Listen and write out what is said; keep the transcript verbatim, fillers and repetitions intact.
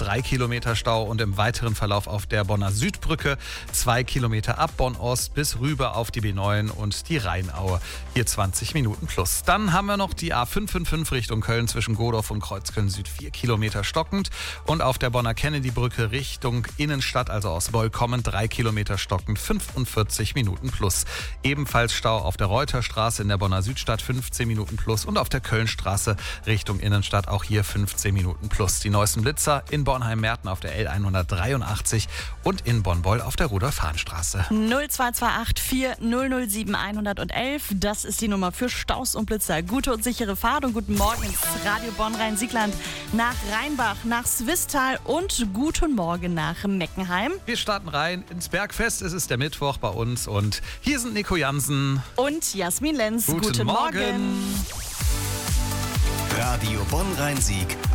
drei Kilometer Stau und im weiteren Verlauf auf der Bonner Südbrücke zwei Kilometer ab Bonn-Ost bis rüber auf die B neun und die Rheinaue. Hier zwanzig Minuten plus. Dann haben wir noch die A fünf fünf fünf Richtung Köln zwischen Godorf und Kreuzköln Süd vier Kilometer stockend und auf der Bonner Kennedy-Brücke Richtung Innenstadt, also aus Beul kommend, drei Kilometer stockend, fünfundvierzig Minuten plus. Ebenfalls Stau auf der Reuterstraße in der Bonner Südstadt fünfzehn Minuten plus und auf der Kölnstraße Richtung Innenstadt auch hier fünfzehn Minuten plus. Die neuesten Blitzer in Bornheim-Merten auf der L hundertdreiundachtzig und in Bonn-Beul auf der Rudolf-Hahn-Straße. null zwei zwei acht vier null null sieben eins eins eins, das ist die Nummer für Staus und Blitzer. Gute und sichere Fahrt und guten Morgen ins Radio Bonn-Rhein-Siegland nach Rheinbach, nach Swisttal und guten Morgen nach Meckenheim. Wir starten rein ins Bergfest. Es ist der Mittwoch bei uns und hier sind Nico Jansen und Jasmin Lenz. Guten, guten Morgen. Morgen. Radio Bonn-Rhein-Sieg